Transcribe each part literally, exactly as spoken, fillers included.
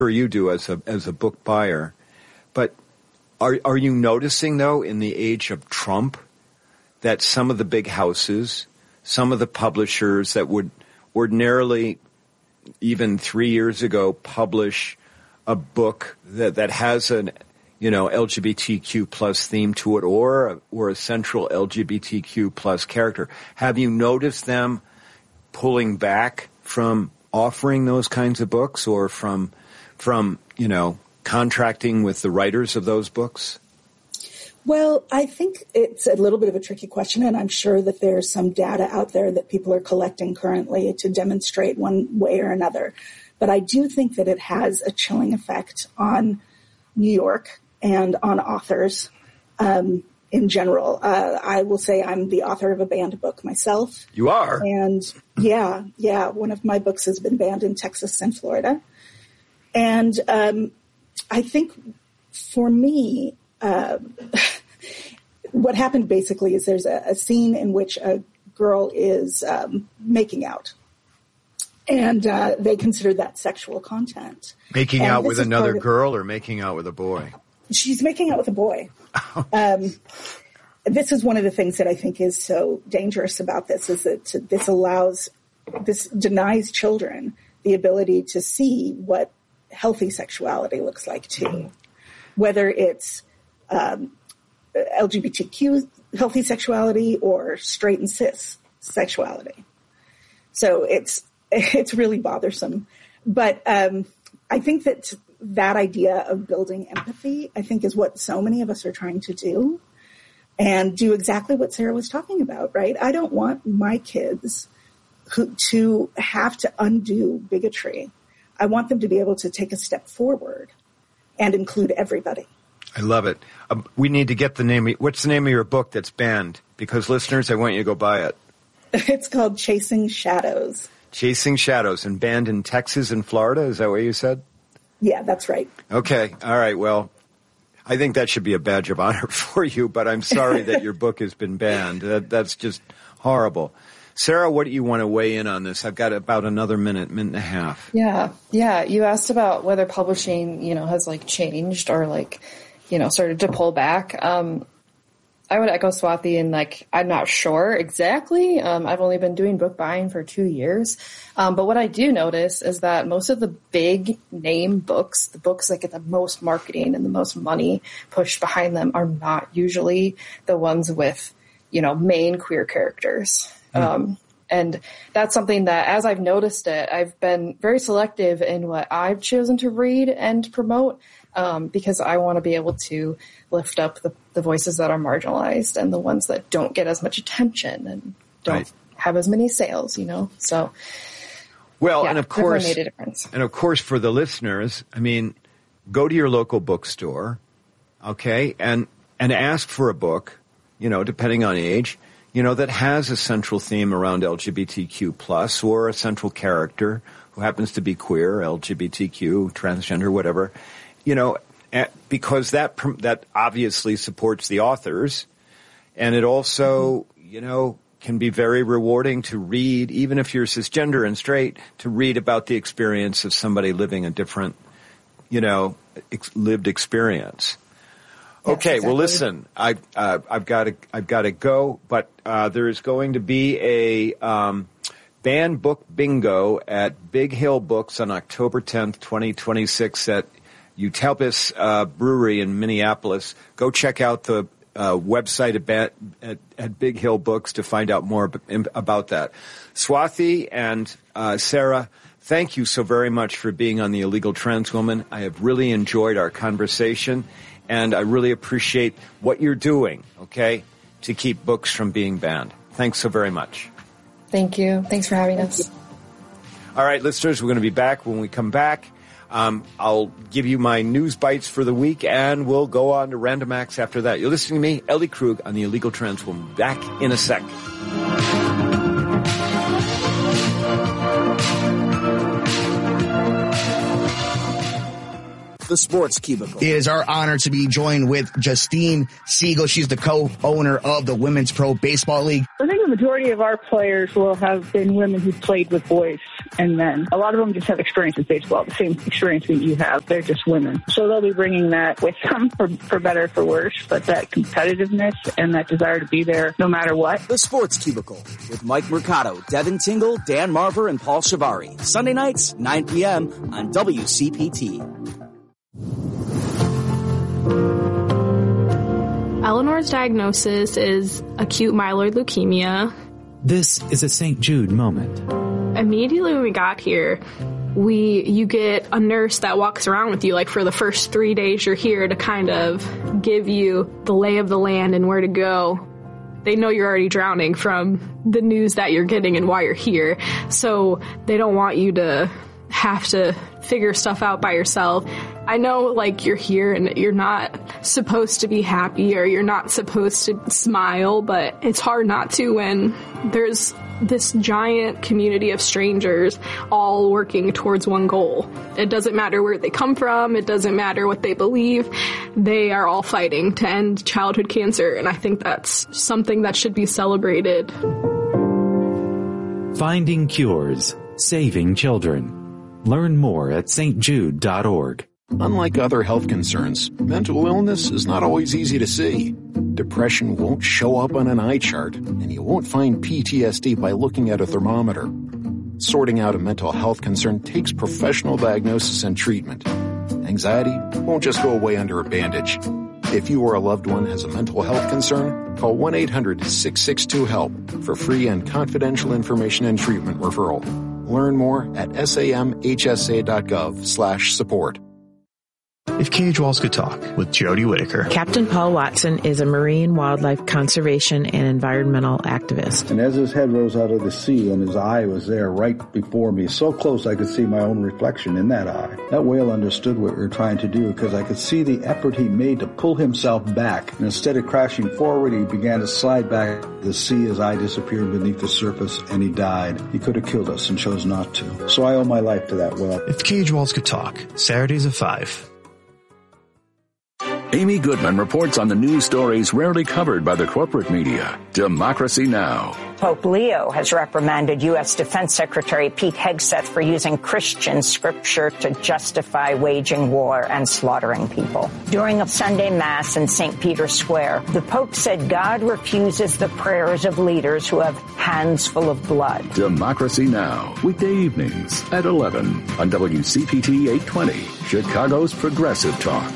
sure you do as a as a book buyer. But are are you noticing, though, in the age of Trump, that some of the big houses, some of the publishers that would ordinarily, even three years ago, publish a book that, that has an, you know, L G B T Q plus theme to it, or or a central L G B T Q plus character, have you noticed them pulling back from offering those kinds of books, or from from you know contracting with the writers of those books? Well, I think it's a little bit of a tricky question, and I'm sure that there's some data out there that people are collecting currently to demonstrate one way or another. But I do think that it has a chilling effect on New York and on authors um, in general. Uh, I will say I'm the author of a banned book myself. You are? And yeah, yeah, one of my books has been banned in Texas and Florida. And um, I think for me, uh, what happened basically is there's a, a scene in which a girl is um, making out. And uh, they consider that sexual content. Making and out with another of, girl or making out with a boy? She's making out with a boy. um, this is one of the things that I think is so dangerous about this, is that this allows, this denies children the ability to see what healthy sexuality looks like too. Whether it's um, L G B T Q healthy sexuality or straight and cis sexuality. So it's it's really bothersome. But um, I think that that idea of building empathy, I think, is what so many of us are trying to do, and do exactly what Sarah was talking about, right? I don't want my kids who, to have to undo bigotry. I want them to be able to take a step forward and include everybody. I love it. Um, we need to get the name. What's the name of your book that's banned? Because listeners, I want you to go buy it. It's called Chasing Shadows. Chasing Shadows, and banned in Texas and Florida. Is that what you said? Yeah, that's right. Okay. All right. Well, I think that should be a badge of honor for you, but I'm sorry that your book has been banned. That, that's just horrible. Sarah, what do you want to weigh in on this? I've got about another minute, minute and a half. Yeah. Yeah. You asked about whether publishing, you know, has like changed or like, you know, started to pull back. Um, I would echo Swati in like, I'm not sure exactly. Um, I've only been doing book buying for two years. Um, but what I do notice is that most of the big name books, the books that get the most marketing and the most money pushed behind them, are not usually the ones with, you know, main queer characters. Mm-hmm. Um, and that's something that, as I've noticed it, I've been very selective in what I've chosen to read and promote, um, because I want to be able to lift up the, the voices that are marginalized and the ones that don't get as much attention and don't right. have as many sales, you know? So, well, yeah, and of course, made a difference. And of course, for the listeners, I mean, go to your local bookstore, okay, and, and ask for a book, you know, depending on age, you know, that has a central theme around L G B T Q plus, or a central character who happens to be queer, L G B T Q, transgender, whatever, you know, because that that obviously supports the authors, and it also, mm-hmm. you know, can be very rewarding to read, even if you're cisgender and straight, to read about the experience of somebody living a different, you know, ex- lived experience. Yes, okay, exactly. Well, listen, I, uh, I've got to, I've got to go, but uh, there is going to be a um, banned book bingo at Big Hill Books on October tenth, twenty twenty-six at Eutelpis uh, Brewery in Minneapolis. Go check out the uh, website at, at, at Big Hill Books to find out more ab- about that. Swati and uh, Sarah, thank you so very much for being on the Illegal Trans Woman. I have really enjoyed our conversation. And I really appreciate what you're doing, okay, to keep books from being banned. Thanks so very much. Thank you. Thanks for having us. All right, listeners, we're going to be back. When we come back, um, I'll give you my news bites for the week, and we'll go on to Random Acts after that. You're listening to me, Ellie Krug, on the Illegal Trans Woman. Back in a sec. The Sports Cubicle. It is our honor to be joined with Justine Siegel. She's the co-owner of the Women's Pro Baseball League. I think the majority of our players will have been women who played with boys and men. A lot of them just have experience with baseball, the same experience that you have. They're just women. So they'll be bringing that with them, for, for better or for worse, but that competitiveness and that desire to be there no matter what. The Sports Cubicle with Mike Mercado, Devin Tingle, Dan Marver, and Paul Shivari. Sunday nights, nine p.m. on W C P T. Eleanor's diagnosis is acute myeloid leukemia. This is a Saint Jude moment. Immediately when we got here, we you get a nurse that walks around with you like for the first three days you're here to kind of give you the lay of the land and where to go. They know you're already drowning from the news that you're getting and why you're here. So they don't want you to have to figure stuff out by yourself. I know, like, you're here and you're not supposed to be happy or you're not supposed to smile, but it's hard not to when there's this giant community of strangers all working towards one goal. It doesn't matter where they come from. It doesn't matter what they believe. They are all fighting to end childhood cancer, and I think that's something that should be celebrated. Finding cures, saving children. Learn more at S T Jude dot org. Unlike other health concerns, mental illness is not always easy to see. Depression won't show up on an eye chart, and you won't find P T S D by looking at a thermometer. Sorting out a mental health concern takes professional diagnosis and treatment. Anxiety won't just go away under a bandage. If you or a loved one has a mental health concern, call one eight hundred six six two HELP for free and confidential information and treatment referral. Learn more at samhsa.gov slash support. If cage walls could talk with Jody Whittaker. Captain Paul Watson is a marine wildlife conservation and environmental activist. And as his head rose out of the sea and his eye was there right before me, so close I could see my own reflection in that eye. That whale understood what we were trying to do because I could see the effort he made to pull himself back. And instead of crashing forward, he began to slide back to the sea. His eye disappeared beneath the surface and he died. He could have killed us and chose not to. So I owe my life to that whale. If cage walls could talk, Saturdays at five. Amy Goodman reports on the news stories rarely covered by the corporate media. Democracy Now! Pope Leo has reprimanded U S Defense Secretary Pete Hegseth for using Christian scripture to justify waging war and slaughtering people. During a Sunday Mass in Saint Peter's Square, the Pope said God refuses the prayers of leaders who have hands full of blood. Democracy Now! Weekday evenings at eleven on W C P T eight twenty, Chicago's Progressive Talk.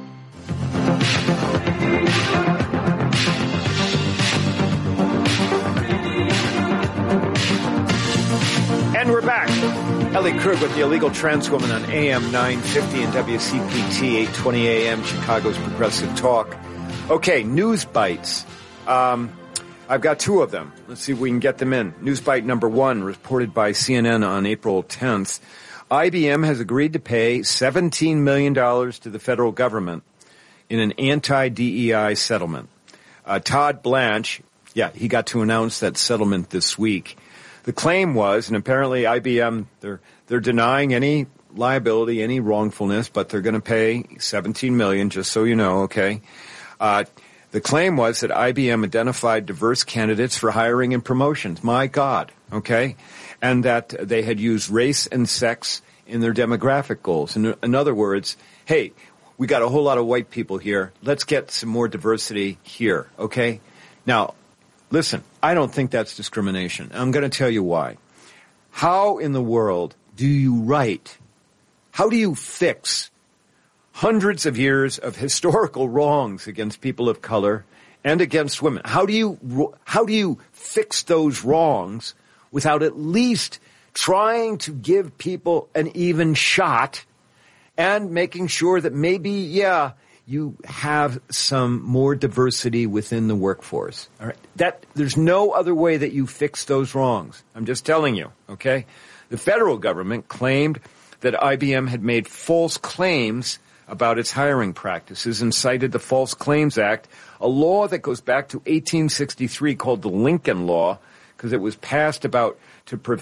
And we're back. Ellie Krug with the Illegal Trans Woman on A M nine fifty and W C P T eight twenty A M, Chicago's Progressive Talk. Okay, news bites. Um, I've got two of them. Let's see if we can get them in. News bite number one, reported by C N N on April tenth. I B M has agreed to pay seventeen million dollars to the federal government in an anti-D E I settlement. Uh, Todd Blanche, yeah, he got to announce that settlement this week. The claim was, and apparently I B M, they're they're denying any liability, any wrongfulness, but they're going to pay seventeen million dollars, just so you know, okay? Uh, the claim was that I B M identified diverse candidates for hiring and promotions. My God, okay? And that they had used race and sex in their demographic goals. In, in other words, hey, we got a whole lot of white people here. Let's get some more diversity here, okay? Now, listen, I don't think that's discrimination. I'm going to tell you why. How in the world do you write, how do you fix hundreds of years of historical wrongs against people of color and against women? How do you, how do you fix those wrongs without at least trying to give people an even shot and making sure that maybe, yeah, you have some more diversity within the workforce? All right. That, there's no other way that you fix those wrongs. I'm just telling you, okay? The federal government claimed that I B M had made false claims about its hiring practices and cited the False Claims Act, a law that goes back to eighteen sixty-three called the Lincoln Law, because it was passed about to prevent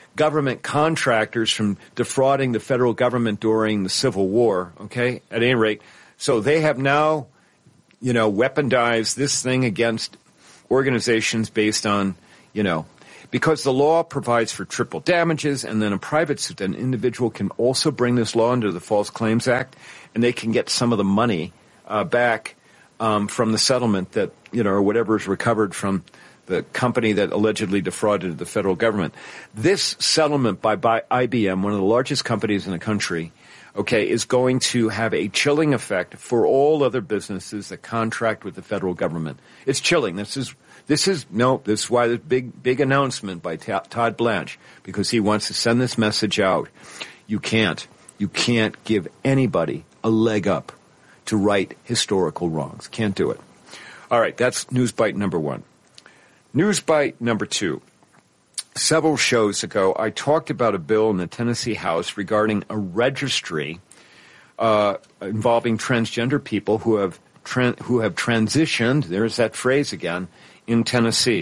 government contractors from defrauding the federal government during the Civil War, okay, at any rate. So they have now, you know, weaponized this thing against organizations based on, you know, because the law provides for triple damages, and then a private suit, an individual can also bring this law under the False Claims Act, and they can get some of the money uh, back um, from the settlement that, you know, or whatever is recovered from the company that allegedly defrauded the federal government. This settlement by, by I B M, one of the largest companies in the country, okay, is going to have a chilling effect for all other businesses that contract with the federal government. It's chilling. This is This is, no, this is why the big, big announcement by T- Todd Blanche, because he wants to send this message out. You can't, you can't give anybody a leg up to right historical wrongs. Can't do it. All right, that's News Bite number one. News Bite number two. Several shows ago, I talked about a bill in the Tennessee House regarding a registry uh, involving transgender people who have tran- who have transitioned, there's that phrase again, in Tennessee.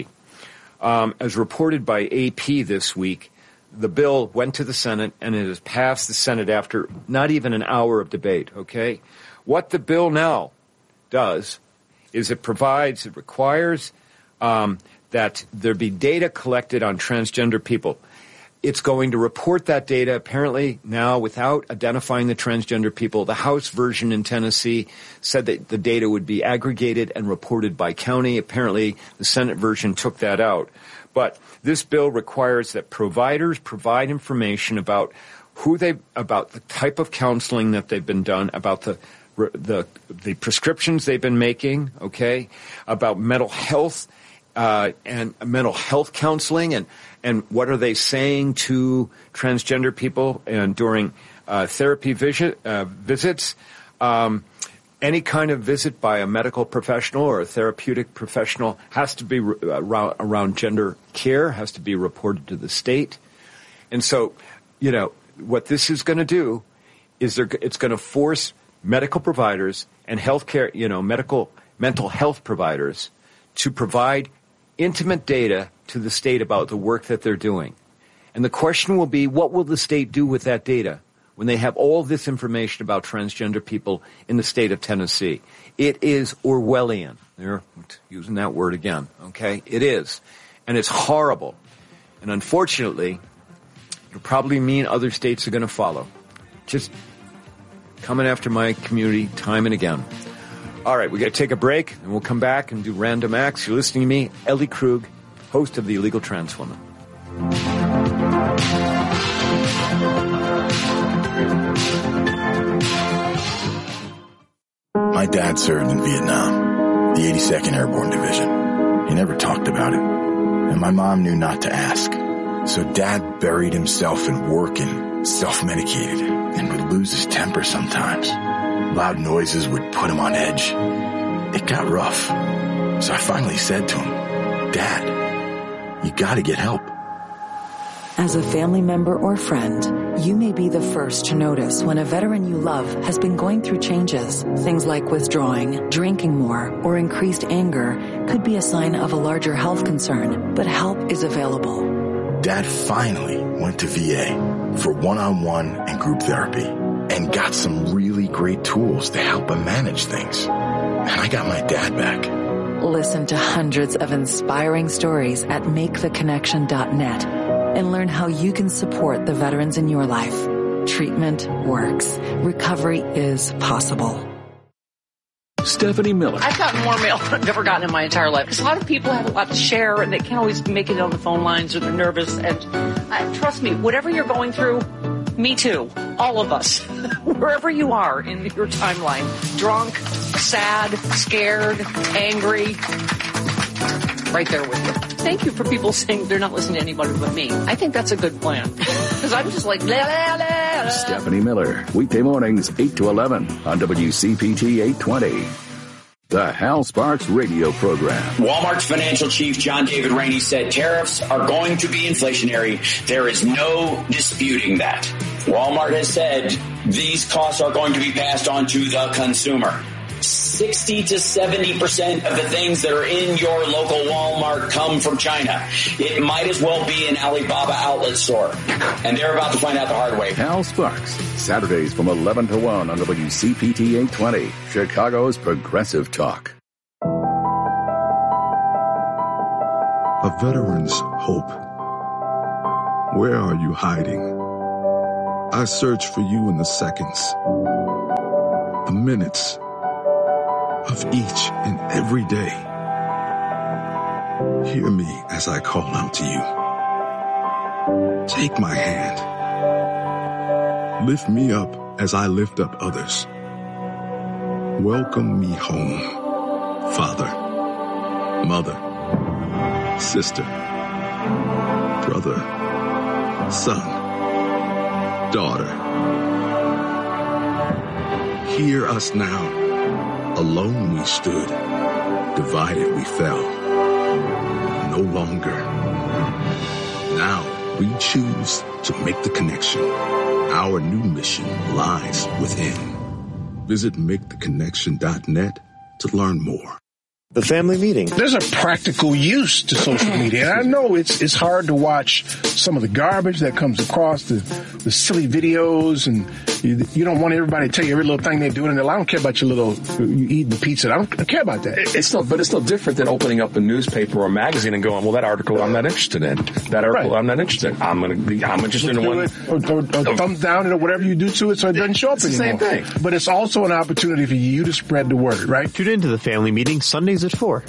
Um, as reported by A P this week, the bill went to the Senate, and it has passed the Senate after not even an hour of debate, okay? What the bill now does is it provides, it requires um, that there be data collected on transgender people. It's going to report that data, apparently now without identifying the transgender people. The House version in Tennessee said that the data would be aggregated and reported by county. Apparently the Senate version took that out. But this bill requires that providers provide information about who they, about the type of counseling that they've been done, about the the the prescriptions they've been making, okay, about mental health uh, and mental health counseling, and and what are they saying to transgender people and during uh, therapy visit, uh, visits. Um, any kind of visit by a medical professional or a therapeutic professional has to be re- around, around gender care, has to be reported to the state. And so, you know, what this is going to do is they're, it's going to force medical providers and healthcare, you know, medical, mental health providers to provide intimate data to the state about the work that they're doing. And the question will be, what will the state do with that data when they have all this information about transgender people in the state of Tennessee? It is Orwellian. They're using that word again, okay? It is. And it's horrible. And unfortunately, it'll probably mean other states are going to follow. Just coming after my community time and again. All right, we got to take a break, and we'll come back and do Random Acts. You're listening to me, Ellie Krug, host of The Illegal Trans Woman. My dad served in Vietnam, the eighty-second Airborne Division. He never talked about it, and my mom knew not to ask. So Dad buried himself in work and self-medicated and would lose his temper sometimes. Loud noises would put him on edge. It got rough. So I finally said to him, Dad, you gotta get help. As a family member or friend, you may be the first to notice when a veteran you love has been going through changes. Things like withdrawing, drinking more, or increased anger could be a sign of a larger health concern, but help is available. Dad finally went to V A for one-on-one and group therapy and got some really great tools to help him manage things. And I got my dad back. Listen to hundreds of inspiring stories at make the connection dot net and learn how you can support the veterans in your life. Treatment works. Recovery is possible. Stephanie Miller. I've gotten more mail than I've ever gotten in my entire life. Because a lot of people have a lot to share and they can't always make it on the phone lines or they're nervous. And uh, trust me, whatever you're going through, me too. All of us. Wherever you are in your timeline. Drunk, sad, scared, angry. Right there with you. Thank you for people saying they're not listening to anybody but me. I think that's a good plan. Because I'm just like, blah, blah, blah. Stephanie Miller, weekday mornings, eight to eleven on W C P T eight twenty. The Hal Sparks radio program. Walmart's financial chief, John David Rainey, said tariffs are going to be inflationary. There is no disputing that. Walmart has said these costs are going to be passed on to the consumer. sixty to seventy percent of the things that are in your local Walmart come from China. It might as well be an Alibaba outlet store. And they're about to find out the hard way. Hal Sparks, Saturdays from eleven to one on W C P T eight twenty, Chicago's Progressive Talk. A veteran's hope. Where are you hiding? I search for you in the seconds, the minutes of each and every day. Hear me as I call out to you. Take my hand. Lift me up as I lift up others. Welcome me home, Father, Mother, sister, brother, son, daughter. Hear us now. Alone we stood, divided we fell. No longer. Now we choose to make the connection. Our new mission lies within. Visit make the connection dot net to learn more. The family meeting. There's a practical use to social media. And I know it's it's hard to watch some of the garbage that comes across, the, the silly videos, and you, you don't want everybody to tell you every little thing they're doing. And I don't care about your little, you eating the pizza. I don't, I don't care about that. It's still, but it's still different than opening up a newspaper or a magazine and going, well, that article I'm not interested in. That article right. I'm not interested in. I'm going to be, I'm interested in one. Or, or, or thumbs down it or whatever you do to it so it doesn't show up it's anymore. The same thing. But it's also an opportunity for you to spread the word, right? Tune into the family meeting Sundays at four.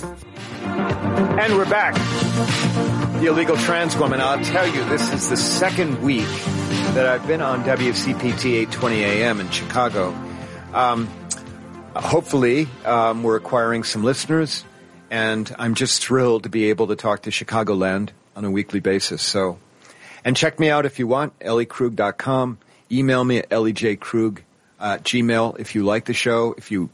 And we're back. The Illegal Trans Woman. I'll tell you, this is the second week that I've been on W C P T eight twenty A M in Chicago. Um, hopefully, um, we're acquiring some listeners, and I'm just thrilled to be able to talk to Chicagoland on a weekly basis. So, and check me out if you want, ellie krug dot com. Email me at ellejkrug at gmail if you like the show. If you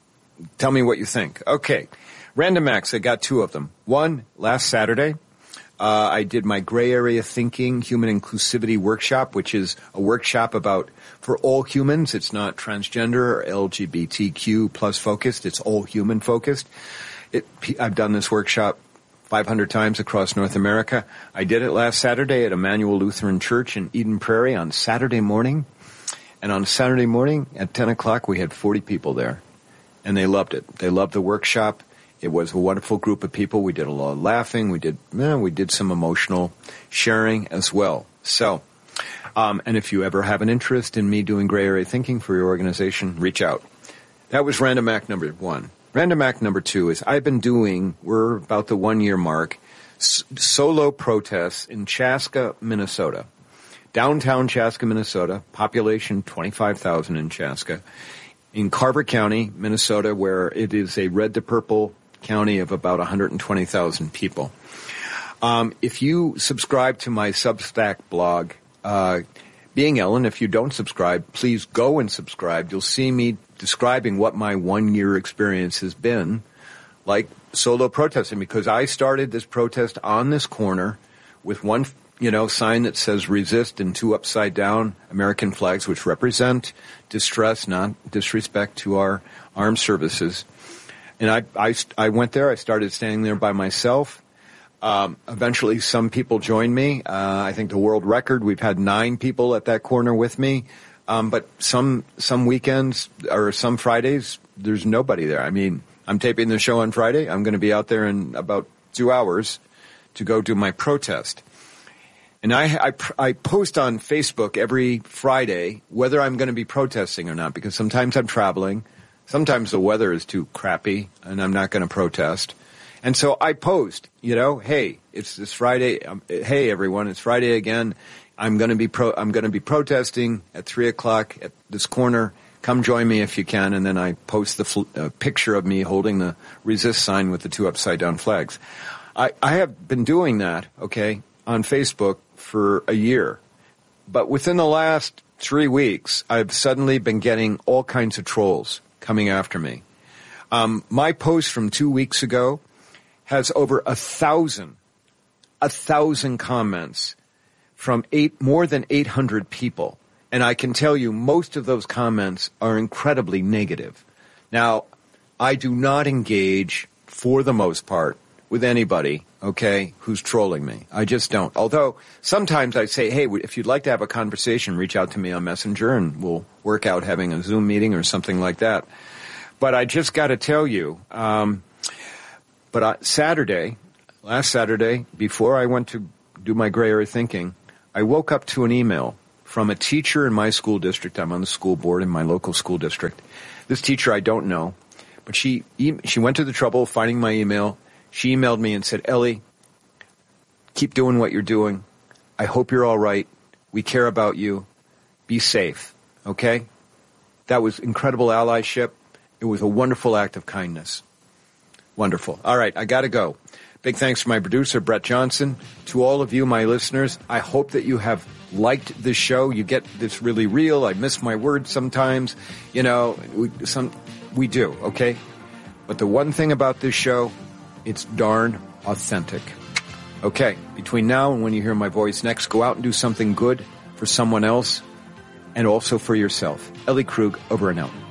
tell me what you think. Okay. Random acts, I got two of them. One, last Saturday, uh, I did my Gray Area Thinking Human Inclusivity Workshop, which is a workshop about, for all humans. It's not transgender or L G B T Q plus focused. It's all human focused. It, I've done this workshop five hundred times across North America. I did it last Saturday at Emmanuel Lutheran Church in Eden Prairie on Saturday morning. And on Saturday morning at ten o'clock, we had forty people there. And they loved it. They loved the workshop. It was a wonderful group of people. We did a lot of laughing. We did, eh, we did some emotional sharing as well. So, um, and if you ever have an interest in me doing Gray Area Thinking for your organization, reach out. That was Random Act number one. Random Act number two is I've been doing, we're about the one year mark, s- solo protests in Chaska, Minnesota. Downtown Chaska, Minnesota, population twenty-five thousand in Chaska. In Carver County, Minnesota, where it is a red to purple county of about one hundred twenty thousand people. Um, if you subscribe to my Substack blog, uh, Being Ellen, if you don't subscribe, please go and subscribe. You'll see me describing what my one-year experience has been like solo protesting, because I started this protest on this corner with one, you know, sign that says resist and two upside down American flags, which represent distress, not disrespect to our armed services. And I, I, I went there. I started standing there by myself. Um, eventually, some people joined me. Uh, I think the world record, we've had nine people at that corner with me. Um, but some some weekends or some Fridays, there's nobody there. I mean, I'm taping the show on Friday. I'm going to be out there in about two hours to go do my protest. And I, I, I post on Facebook every Friday whether I'm going to be protesting or not, because sometimes I'm traveling. Sometimes the weather is too crappy and I'm not going to protest. And so I post, you know, hey, it's this Friday. Um, hey, everyone, it's Friday again. I'm going to be pro, I'm going to be protesting at three o'clock at this corner. Come join me if you can. And then I post the fl- uh, picture of me holding the resist sign with the two upside down flags. I, I have been doing that, okay, on Facebook for a year. But within the last three weeks, I've suddenly been getting all kinds of trolls coming after me. Um, my post from two weeks ago has over a thousand, a thousand comments from eight, more than eight hundred people. And I can tell you most of those comments are incredibly negative. Now, I do not engage, for the most part, with anybody, okay, who's trolling me. I just don't. Although sometimes I say, hey, if you'd like to have a conversation, reach out to me on Messenger and we'll work out having a Zoom meeting or something like that. But I just got to tell you, um, but I, Saturday, last Saturday, before I went to do my gray area thinking, I woke up to an email from a teacher in my school district. I'm on the school board in my local school district. This teacher I don't know, but she she went to the trouble of finding my email. She emailed me and said, Ellie, keep doing what you're doing. I hope you're all right. We care about you. Be safe, okay? That was incredible allyship. It was a wonderful act of kindness. Wonderful. All right, I got to go. Big thanks to my producer, Brett Johnson. To all of you, my listeners, I hope that you have liked this show. You get this really real. I miss my words sometimes. You know, we, some, we do, okay? But the one thing about this show, it's darn authentic. Okay, between now and when you hear my voice next, go out and do something good for someone else and also for yourself. Ellie Krug, over and out.